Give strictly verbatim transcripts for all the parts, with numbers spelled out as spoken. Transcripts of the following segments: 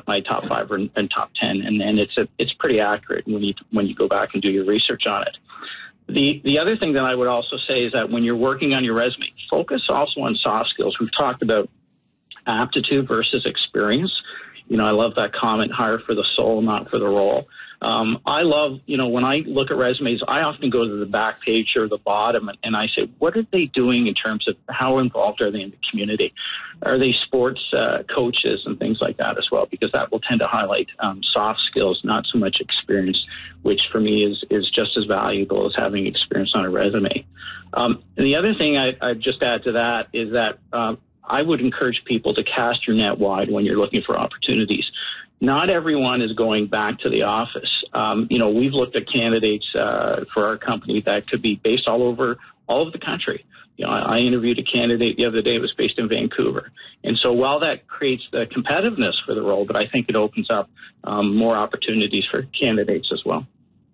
my top five and, and top ten, and then it's a, it's pretty accurate when you when you go back and do your research on it. The the other thing that I would also say is that when you're working on your resume, focus also on soft skills. We've talked about aptitude versus experience. You know, I love that comment, hire for the soul, not for the role. Um, I love, you know, when I look at resumes, I often go to the back page or the bottom and, and I say, what are they doing in terms of how involved are they in the community? Are they sports uh, coaches and things like that as well? Because that will tend to highlight um, soft skills, not so much experience, which for me is, is just as valuable as having experience on a resume. Um, and the other thing I, I'd just add to that is that uh, I would encourage people to cast your net wide when you're looking for opportunities. Not everyone is going back to the office. Um, you know, we've looked at candidates uh, for our company that could be based all over all of the country. You know, I, I interviewed a candidate the other day that was based in Vancouver. And so while that creates the competitiveness for the role, but I think it opens up um, more opportunities for candidates as well.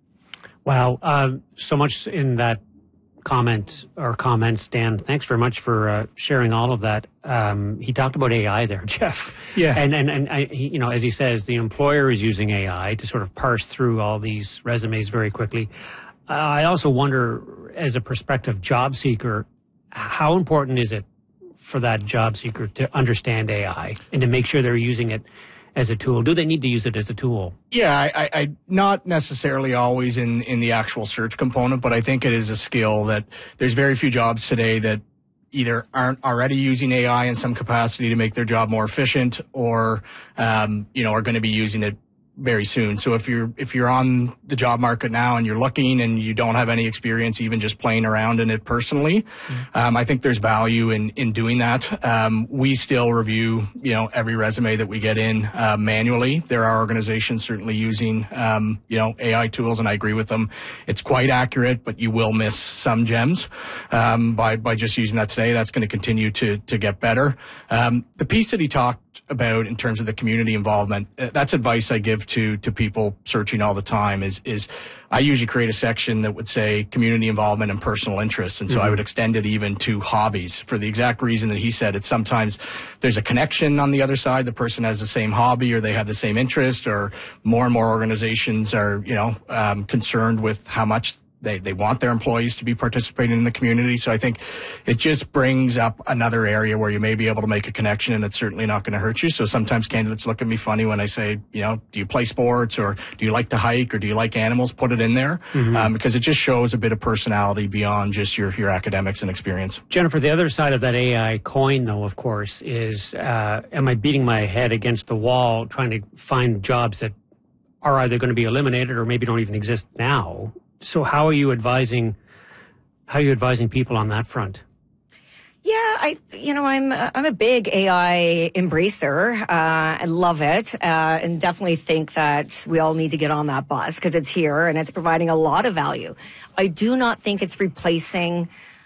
Wow. Uh, so much in that comment or comments, Dan. Thanks very much for uh, sharing all of that. Um, he talked about A I there, Jeff. Yeah. And, and, and I, he, you know, as he says, the employer is using A I to sort of parse through all these resumes very quickly. Uh, I also wonder, as a prospective job seeker, how important is it for that job seeker to understand A I and to make sure they're using it as a tool? Do they need to use it as a tool? Yeah, I, I, I not necessarily always in, in the actual search component, but I think it is a skill that there's very few jobs today that either aren't already using A I in some capacity to make their job more efficient or, um, you know, are going to be using it very soon. So if you're, if you're on the job market now and you're looking and you don't have any experience, even just playing around in it personally, mm-hmm. um, I think there's value in, in doing that. Um, we still review, you know, every resume that we get in, uh, manually. There are organizations certainly using, um, you know, A I tools, and I agree with them. It's quite accurate, but you will miss some gems, um, by, by just using that today. That's going to continue to, to get better. Um, the piece that he talked about in terms of the community involvement, that's advice I give to to people searching all the time is is I usually create a section that would say community involvement and personal interests. And so mm-hmm. I would extend it even to hobbies for the exact reason that he said. It's sometimes there's a connection on the other side. The person has the same hobby or they have the same interest, or more and more organizations are, you know, um, concerned with how much They, they want their employees to be participating in the community. So I think it just brings up another area where you may be able to make a connection, and it's certainly not going to hurt you. So sometimes candidates look at me funny when I say, you know, do you play sports, or do you like to hike, or do you like animals? Put it in there, mm-hmm. um, because it just shows a bit of personality beyond just your, your academics and experience. Jennifer, the other side of that A I coin, though, of course, is uh, am I beating my head against the wall trying to find jobs that are either going to be eliminated or maybe don't even exist now? So how are you advising, how are you advising people on that front? Yeah, I, you know, I'm, uh, I'm a big A I embracer. Uh, I love it. Uh, and definitely think that we all need to get on that bus because it's here and it's providing a lot of value. I do not think it's replacing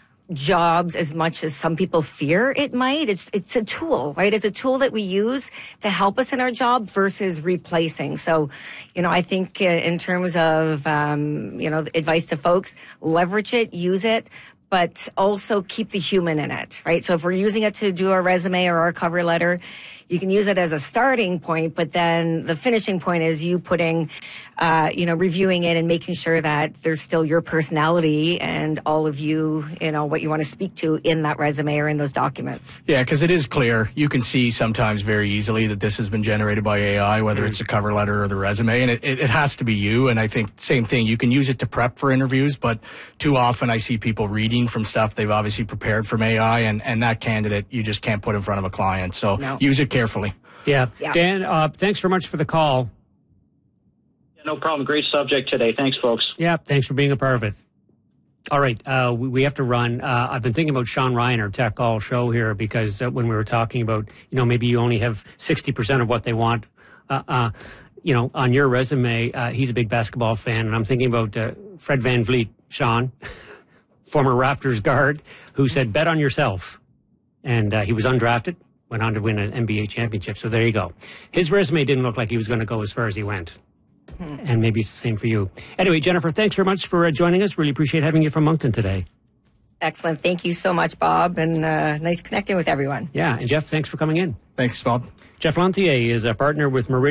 jobs as much as some people fear it might. It's, it's a tool, right? It's a tool that we use to help us in our job versus replacing. So, you know, I think in terms of, um, you know, advice to folks, leverage it, use it, but also keep the human in it, right? So if we're using it to do our resume or our cover letter, you can use it as a starting point, but then the finishing point is you putting, uh, you know, reviewing it and making sure that there's still your personality and all of you, you know, what you want to speak to in that resume or in those documents. Yeah, because it is clear. You can see sometimes very easily that this has been generated by A I, whether mm-hmm. it's a cover letter or the resume, and it, it, it has to be you. And I think same thing, you can use it to prep for interviews, but too often I see people reading from stuff they've obviously prepared from A I, and, and that candidate you just can't put in front of a client. So no. use it carefully. Yeah. yeah. Dan, uh, thanks very much for the call. Yeah, no problem. Great subject today. Thanks, folks. Yeah, thanks for being a part of it. All right, uh, we, we have to run. Uh, I've been thinking about Sean Ryan, our tech all show here, because uh, when we were talking about, you know, maybe you only have sixty percent of what they want, uh, uh, you know, on your resume. Uh, he's a big basketball fan, and I'm thinking about uh, Fred VanVleet, Sean, former Raptors guard, who said, bet on yourself. And uh, he was undrafted. Went on to win an N B A championship. So there you go. His resume didn't look like he was going to go as far as he went. Hmm. And maybe it's the same for you. Anyway, Jennifer, thanks very much for uh, joining us. Really appreciate having you from Moncton today. Excellent. Thank you so much, Bob. And uh, nice connecting with everyone. Yeah. And Jeff, thanks for coming in. Thanks, Bob. Jeff Lantier is a partner with Meridian.